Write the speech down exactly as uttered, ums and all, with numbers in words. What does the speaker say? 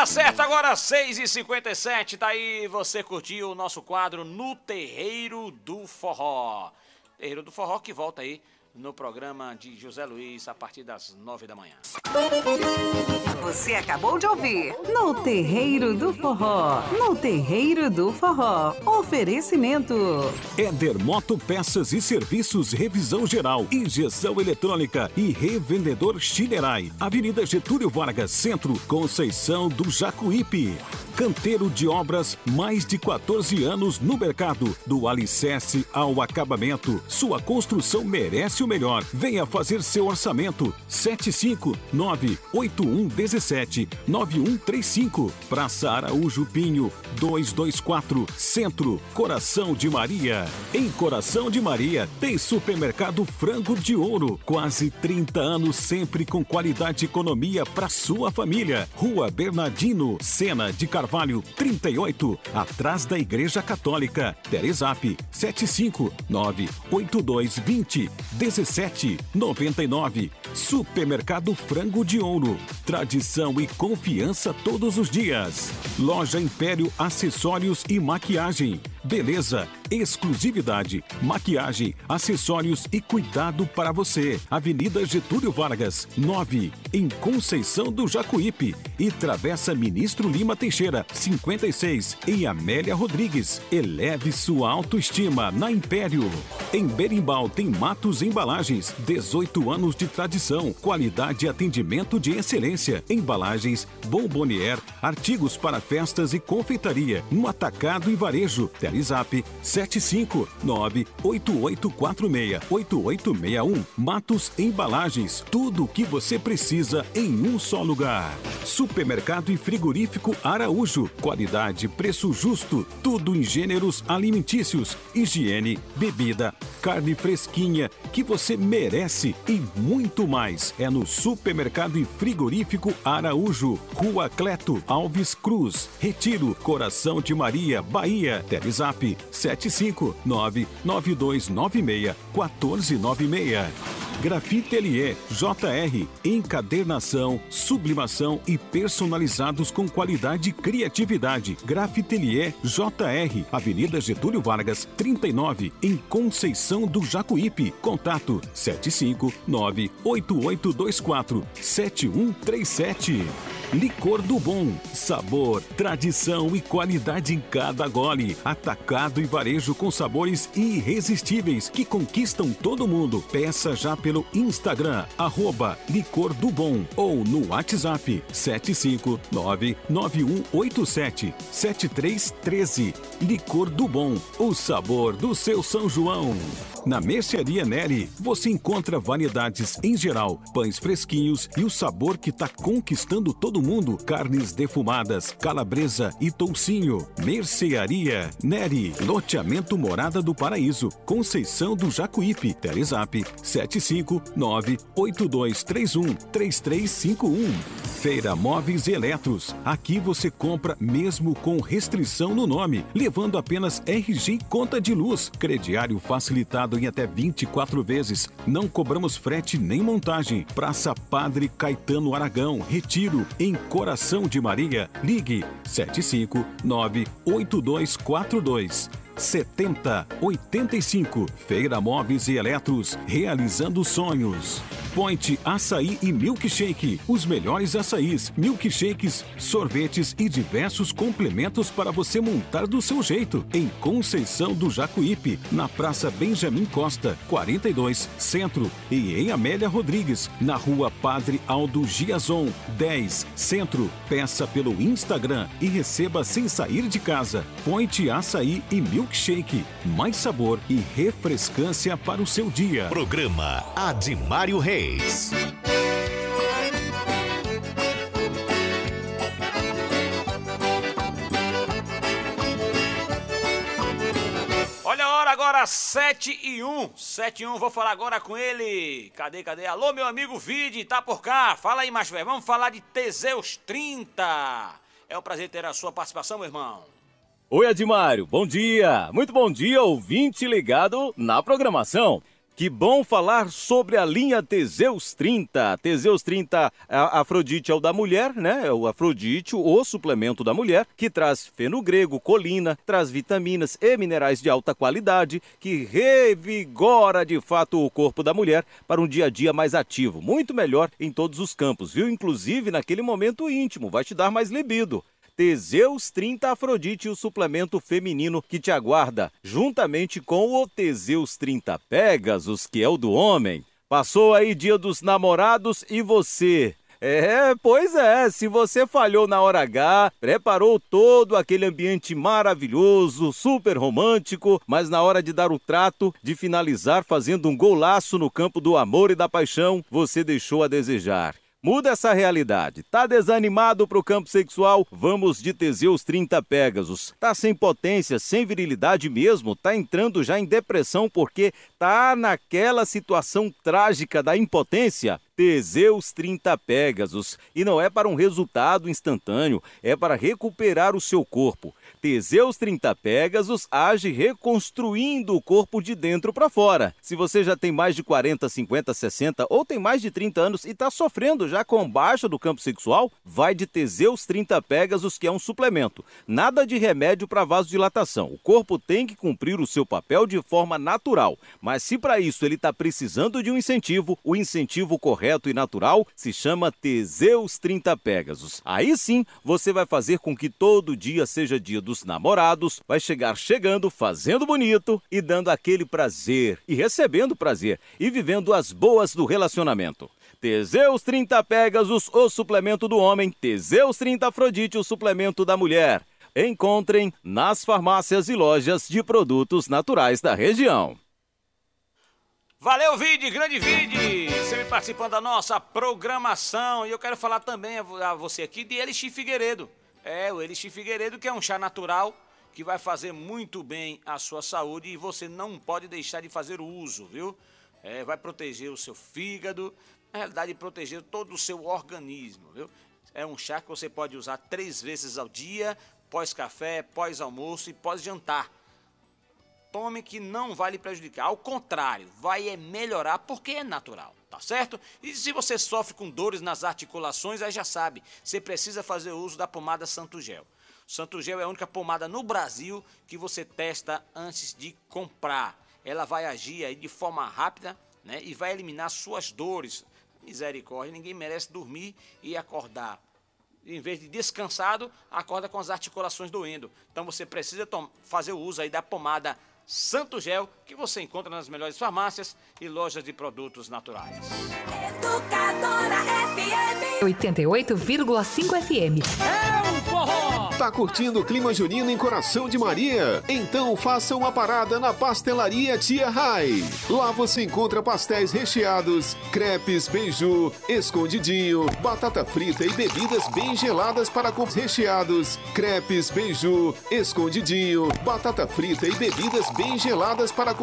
Tá certo, agora seis e cinquenta e sete, tá aí, você curtiu o nosso quadro No Terreiro do Forró. Terreiro do Forró que volta aí no programa de José Luiz a partir das nove da manhã. Você acabou de ouvir No Terreiro do Forró. No Terreiro do Forró. Oferecimento Éder Moto Peças e Serviços, revisão geral, injeção eletrônica e revendedor Chinerai. Avenida Getúlio Vargas, Centro, Conceição do Jacuípe. Canteiro de Obras, mais de quatorze anos no mercado. Do alicerce ao acabamento, sua construção merece o melhor. Venha fazer seu orçamento. sete cinco nove oito um um sete nove um três cinco. Praça Araújo Pinho, duzentos e vinte e quatro, Centro, Coração de Maria. Em Coração de Maria tem Supermercado Frango de Ouro. Quase trinta anos sempre com qualidade e economia para sua família. Rua Bernardino Sena de Carvalho, trinta e oito, atrás da Igreja Católica. Telezap sete cinco nove oito dois dois zero um sete nove nove. Supermercado Frango de Ouro. Tradição e confiança todos os dias. Loja Império Acessórios e Maquiagem. Beleza, exclusividade, maquiagem, acessórios e cuidado para você. Avenida Getúlio Vargas, nove, em Conceição do Jacuípe. E Travessa Ministro Lima Teixeira, cinquenta e seis, em Amélia Rodrigues. Eleve sua autoestima na Império. Em Berimbau tem Matos Embalagens, dezoito anos de tradição, qualidade e atendimento de excelência. Embalagens, bombonier, artigos para festas e confeitaria, no atacado e varejo. Telezap sete cinco nove oito oito quatro seis oito oito seis um. Matos Embalagens, tudo o que você precisa em um só lugar. Supermercado e Frigorífico Araújo, qualidade, preço justo, tudo em gêneros alimentícios, higiene, bebida, carne fresquinha que você merece e muito mais. É no Supermercado e Frigorífico Araújo, Rua Cleto Alves Cruz, Retiro, Coração de Maria, Bahia. Telezap sete cinco nove nove dois nove seis quatro nove seis. Grafitelier J R, encadernação, sublimação e personalizados com qualidade e criatividade. Grafitelier J R, Avenida Getúlio Vargas, trinta e nove, em Conceição do Jacuípe. Contato sete cinco nove oito oito dois quatro sete um três sete. Licor do Bom, sabor, tradição e qualidade em cada gole. Atacado e varejo com sabores irresistíveis que conquistam todo mundo. Peça já pelo Instagram, arroba Licor do Bom, ou no WhatsApp sete cinco nove nove um oito sete sete três um três. Licor do Bom, o sabor do seu São João. Na Mercearia Neri, você encontra variedades em geral, pães fresquinhos e o sabor que está conquistando todo mundo. Carnes defumadas, calabresa e toucinho. Mercearia Neri, loteamento Morada do Paraíso, Conceição do Jacuípe. Telezap sete cinco nove oito dois três um três três cinco um. Feira Móveis e Eletros. Aqui você compra mesmo com restrição no nome, levando apenas R G e conta de luz. Crediário facilitado em até vinte e quatro vezes. Não cobramos frete nem montagem. Praça Padre Caetano Aragão, Retiro, em Coração de Maria. Ligue sete cinco nove oito dois quatro dois setenta oitenta e cinco. Feira Móveis e Eletros, realizando sonhos. Point Açaí e Milkshake, os melhores açaís, milkshakes, sorvetes e diversos complementos para você montar do seu jeito. Em Conceição do Jacuípe, na Praça Benjamin Costa, quarenta e dois, Centro, e em Amélia Rodrigues, na Rua Padre Aldo Giazon, dez, Centro. Peça pelo Instagram e receba sem sair de casa. Point Açaí e Milkshake, mais sabor e refrescância para o seu dia. Programa Adimário Reis. Olha a hora agora, sete e um. sete e um, vou falar agora com ele. Cadê, cadê? Alô, meu amigo Vide, tá por cá? Fala aí, macho velho. Vamos falar de Teseus trinta. É um prazer ter a sua participação, meu irmão. Oi, Adimário. Bom dia. Muito bom dia, ouvinte ligado na programação. Que bom falar sobre a linha Teseus trinta. Teseus trinta, a Afrodite é o da mulher, né? É o Afrodite, o suplemento da mulher, que traz fenogrego, colina, traz vitaminas e minerais de alta qualidade, que revigora de fato o corpo da mulher para um dia a dia mais ativo. Muito melhor em todos os campos, viu? Inclusive naquele momento íntimo, vai te dar mais libido. Teseus trinta Afrodite, o suplemento feminino que te aguarda, juntamente com o Teseus trinta Pegasus, que é o do homem. Passou aí dia dos namorados e você? É, pois é, se você falhou na hora H, preparou todo aquele ambiente maravilhoso, super romântico, mas na hora de dar o trato, de finalizar fazendo um golaço no campo do amor e da paixão, você deixou a desejar. Muda essa realidade. Tá desanimado pro campo sexual? Vamos de Teseus trinta Pegasus. Tá sem potência, sem virilidade mesmo? Tá entrando já em depressão porque tá naquela situação trágica da impotência? Teseus trinta Pegasus. E não é para um resultado instantâneo, é para recuperar o seu corpo. Teseus trinta Pegasus age reconstruindo o corpo de dentro para fora. Se você já tem mais de quarenta, cinquenta, sessenta ou tem mais de trinta anos e está sofrendo já com baixa do campo sexual, vai de Teseus trinta Pegasus, que é um suplemento. Nada de remédio para vasodilatação. O corpo tem que cumprir o seu papel de forma natural. Mas se para isso ele está precisando de um incentivo, o incentivo correto e natural se chama Teseus trinta Pegasus. Aí sim, você vai fazer com que todo dia seja dia dos namorados, vai chegar chegando, fazendo bonito e dando aquele prazer, e recebendo prazer, e vivendo as boas do relacionamento. Teseus trinta Pegasus, o suplemento do homem. Teseus trinta Afrodite, o suplemento da mulher. Encontrem nas farmácias e lojas de produtos naturais da região. Valeu, Vide, grande Vide, sempre participando da nossa programação. E eu quero falar também a você aqui de Elixir Figueiredo. É, o Elixir Figueiredo, que é um chá natural que vai fazer muito bem à sua saúde e você não pode deixar de fazer o uso, viu? É, vai proteger o seu fígado, na realidade proteger todo o seu organismo, viu? É um chá que você pode usar três vezes ao dia, pós-café, pós-almoço e pós-jantar. Tome que não vai lhe prejudicar, ao contrário, vai é melhorar porque é natural, tá certo? E se você sofre com dores nas articulações, aí já sabe, você precisa fazer uso da pomada Santo Gel. Santo Gel é a única pomada no Brasil que você testa antes de comprar. Ela vai agir aí de forma rápida, né, e vai eliminar suas dores. Misericórdia, ninguém merece dormir e acordar. Em vez de descansado, acorda com as articulações doendo. Então você precisa fazer o uso aí da pomada Santo Gel, que você encontra nas melhores farmácias e lojas de produtos naturais. Educadora F M oitenta e oito vírgula cinco F M. É um forró! Tá curtindo o clima junino em Coração de Maria? Então faça uma parada na Pastelaria Tia Rai. Lá você encontra pastéis recheados, crepes, beiju, escondidinho, batata frita e bebidas bem geladas para com recheados, crepes, beiju, escondidinho, batata frita e bebidas bem geladas para